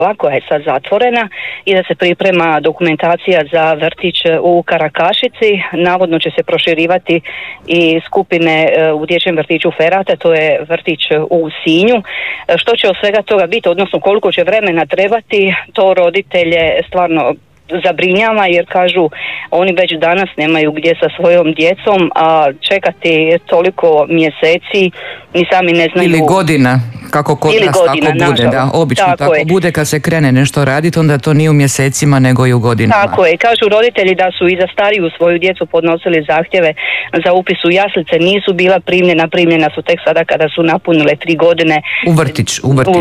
koja je sad zatvorena i da se priprema dokumentacija za vrtić u Karakašici. Navodno će se proširivati i skupine u dječjem vrtiću Ferata, to je vrtić u Sinju. Što će od svega toga biti, odnosno koliko će vremena trebati, to roditelje stvarno zabrinjava, jer kažu oni već danas nemaju gdje sa svojom djecom, a čekati toliko mjeseci ni sami ne znaju. Ili godina, kako kod nas tako bude, da, obično tako bude kad se krene nešto raditi, onda to nije u mjesecima nego i u godinama. Tako je, kažu roditelji da su i za stariju svoju djecu podnosili zahtjeve za upis u jaslice, nisu bila primljena su tek sada kada su napunile 3 godine. U vrtić.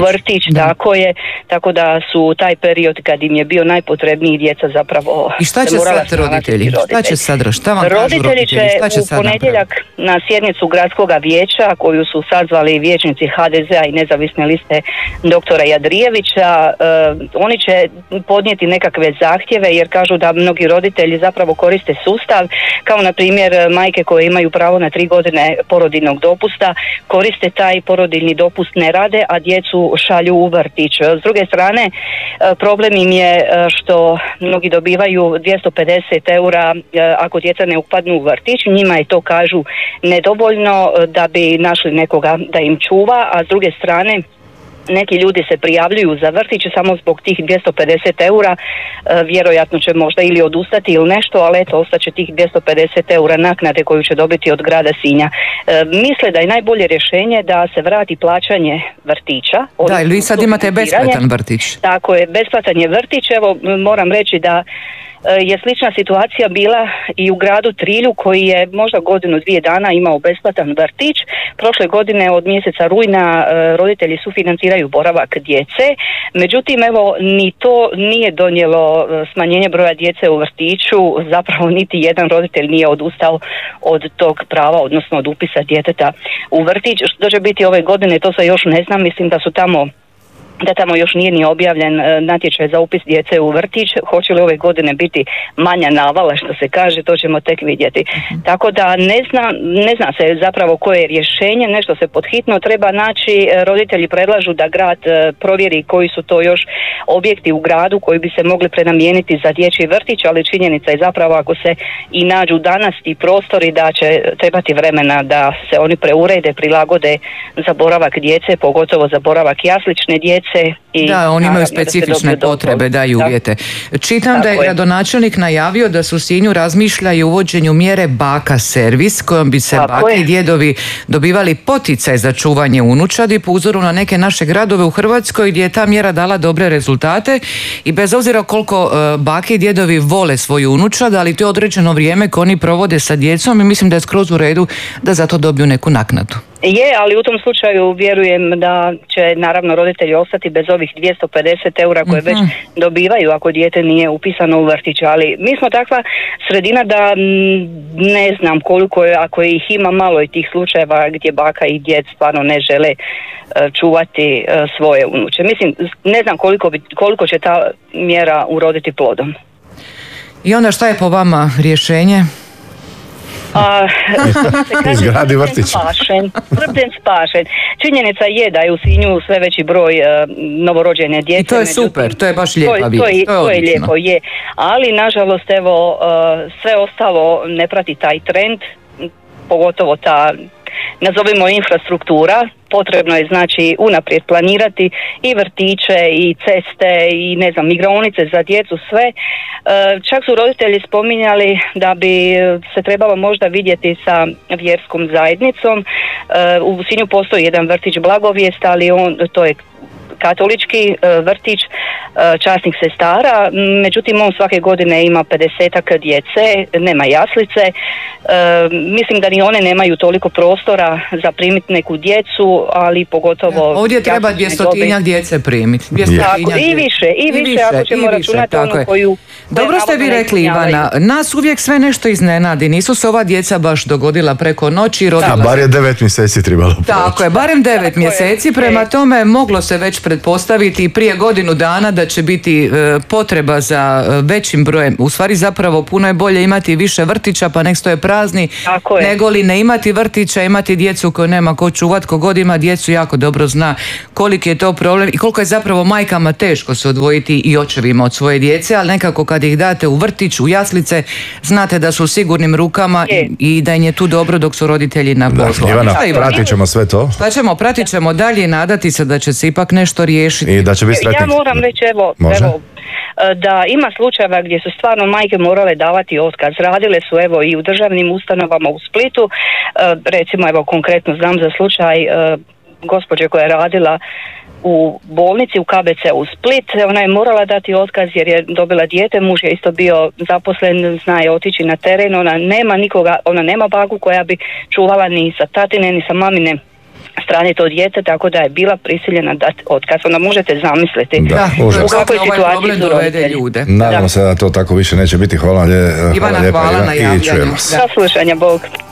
Tako je, tako da su taj period kad im je bio najpotrebniji djeca zapravo. I šta će sad roditelji? Šta će sad? Šta vam kažu roditelji? Će u ponedjeljak na sjednicu gradskog vijeća koju su sazvali vijećnici HDZ-a i nezavisne liste doktora Jadrijevića, oni će podnijeti nekakve zahtjeve jer kažu da mnogi roditelji zapravo koriste sustav, kao na primjer majke koje imaju pravo na 3 godine porodiljnog dopusta, koriste taj porodiljni dopust, ne rade, a djecu šalju u vrtić. S druge strane, problem im je što mnogi dobivaju 250 eura ako djeca ne upadnu u vrtić, njima je to, kažu, nedovoljno da bi našli nekoga da im čuva, a s druge strane neki ljudi se prijavljuju za vrtić samo zbog tih 250 eura, vjerojatno će možda ili odustati ili nešto, ali eto, ostaće tih 250 eura naknade koju će dobiti od grada Sinja. Misle da je najbolje rješenje da se vrati plaćanje vrtića. Da, ili vi sad imate besplatan vrtić. Tako je, besplatan je vrtić. Evo, moram reći da je slična situacija bila i u gradu Trilju koji je možda 1-2 dana imao besplatan vrtić. Prošle godine od mjeseca rujna roditelji sufinanciraju boravak djece, međutim evo ni to nije donijelo smanjenje broja djece u vrtiću, zapravo niti jedan roditelj nije odustao od tog prava, odnosno od upisa djeteta u vrtić. Što će biti ove godine, to se još ne znam, mislim da tamo još nije ni objavljen natječaj za upis djece u vrtić. Hoće li ove godine biti manja navala, što se kaže, to ćemo tek vidjeti. Tako da ne zna se zapravo koje je rješenje, nešto se podhitno treba naći. Roditelji predlažu da grad provjeri koji su to još objekti u gradu koji bi se mogli prenamijeniti za dječji vrtić, ali činjenica je zapravo ako se i nađu danas ti prostori da će trebati vremena da se oni preurede, prilagode za boravak djece, pogotovo za boravak jaslične djece. Da, oni imaju specifične potrebe, da, i uvjete. Čitam da je gradonačelnik najavio da su u Sinju razmišljaju o uvođenju mjere baka servis kojom bi se bake i djedovi dobivali poticaj za čuvanje unučadi po uzoru na neke naše gradove u Hrvatskoj gdje je ta mjera dala dobre rezultate i bez obzira koliko bake i djedovi vole svoju unučad, ali to je određeno vrijeme koje oni provode sa djecom i mislim da je skroz u redu da za to dobiju neku naknadu. Je, ali u tom slučaju vjerujem da će naravno roditelji ostati bez ovih 250 eura koje već dobivaju ako dijete nije upisano u vrtić, ali mi smo takva sredina da ne znam koliko je, ako ih ima malo i tih slučajeva gdje baka i djed stvarno ne žele čuvati svoje unuče. Mislim, ne znam koliko će ta mjera uroditi plodom. I onda šta je po vama rješenje? Izgradi vrtić. Trpljen spašen. Činjenica je da je u Sinju sve veći broj novorođene djece. I to je super, to je baš lijepa vijest. To je lijepo, je. Ali nažalost evo sve ostalo ne prati taj trend, pogotovo ta, nazovimo, infrastruktura. Potrebno je znači unaprijed planirati i vrtiće i ceste i ne znam, igraonice za djecu, sve. Čak su roditelji spominjali da bi se trebalo možda vidjeti sa vjerskom zajednicom. U Sinju postoji jedan vrtić Blagovijest, ali to je katolički vrtić časnih sestara, međutim on svake godine ima 50-ak djece, nema jaslice. Mislim da ni one nemaju toliko prostora za primiti neku djecu, ali pogotovo... Ovdje treba 200-tinjak djece primiti. I više ako ćemo računati onu koju Dobro ste vi rekli, Ivana, nas uvijek sve nešto iznenadi, nisu se ova djeca baš dogodila preko noći. Bar je 9 mjeseci trebalo proći. Tako je, barem 9 mjeseci, prema tome moglo se već pretpostaviti prije godinu dana da će biti potreba za većim brojem, u stvari zapravo puno je bolje imati više vrtića pa nek stoje prazni, nego li ne imati vrtića, imati djecu koju nema ko čuvat. Kogod ima djecu jako dobro zna koliki je to problem i koliko je zapravo majkama teško se odvojiti i očevima od svoje djece, ali nekako kad ih date u vrtić, u jaslice, znate da su u sigurnim rukama i da im je tu dobro dok su roditelji na poslu. Ivana, pratit ćemo sve to. Šta ćemo, pratit ćemo dalje i nadati se da će se ipak nešto riješiti. I da će biti sretni. Ja moram reći, evo, da ima slučajeva gdje su stvarno majke morale davati otkaz. Radile su evo i u državnim ustanovama u Splitu. Recimo, evo konkretno znam za slučaj gospođe koja je radila u bolnici u KBC u Split. Ona je morala dati otkaz jer je dobila dijete, muž je isto bio zaposlen, zna je otići na teren, ona nema nikoga, ona nema baku koja bi čuvala ni sa tatine ni sa mamine strane to dijete, tako da je bila prisiljena dati otkaz. Onda možete zamisliti u kakvoj situaciji su roditelji. Nadamo se da to tako više neće biti. Hvala Ivana, hvala na javljanju. Za slušanje, Bog.